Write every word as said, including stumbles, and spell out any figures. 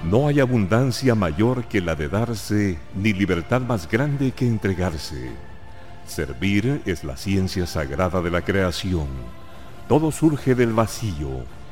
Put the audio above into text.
No hay abundancia mayor que la de darse, ni libertad más grande que entregarse. Servir es la ciencia sagrada de la creación. Todo surge del vacío,